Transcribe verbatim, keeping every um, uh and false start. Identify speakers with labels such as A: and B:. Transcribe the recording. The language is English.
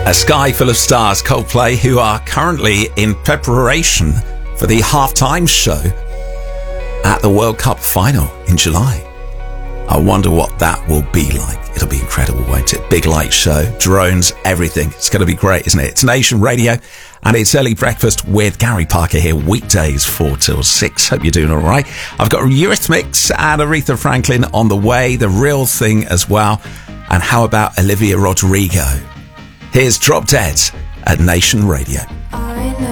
A: A Sky Full of Stars, Coldplay, who are currently in preparation for the halftime show at the World Cup final in July. I wonder what that will be like. It'll be incredible, won't it? Big light show, drones, everything. It's going to be great, isn't it? It's Nation Radio, and it's Early Breakfast with Gary Parker here, weekdays four till six. Hope you're doing all right. I've got Eurythmics and Aretha Franklin on the way, The Real Thing as well. And how about Olivia Rodrigo? Here's Drop Dead at Nation Radio.
B: I know.